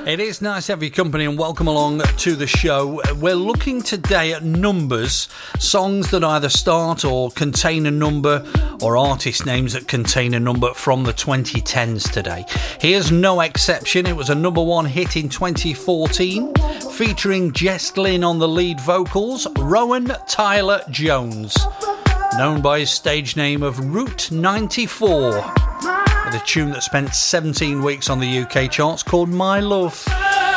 It is nice to have your company and welcome along to the show. We're looking today at numbers, songs that either start or contain a number, or artist names that contain a number from the 2010s today. Here's no exception. It was a number one hit in 2014, featuring Jess Glynn on the lead vocals, Rowan Tyler Jones, known by his stage name of Route 94. With a tune that spent 17 weeks on the UK charts called My Love.